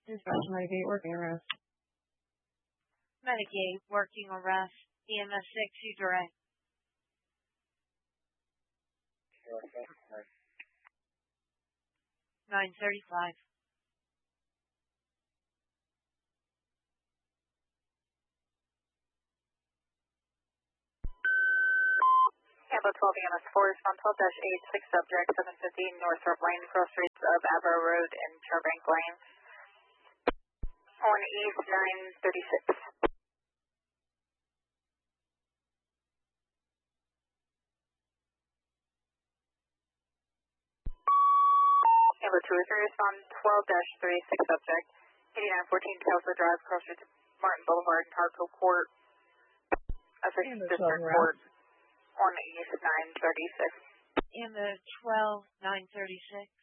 Dispatch Medicaid working arrest. Medicaid working arrest. EMS 6, you direct. Sure. 935. Tampa 12 EMS 4, respond 12-8, 6 subject, 750 Northrop Lane, cross streets of Avro Road and Turbank Lane. On East 936. Tampa 2 is respond 12-3, 6 subject, 8914 Tesla Drive, cross streets of Martin Boulevard and Harco Court. Assistant District Court. On East 936. And the 12, 936.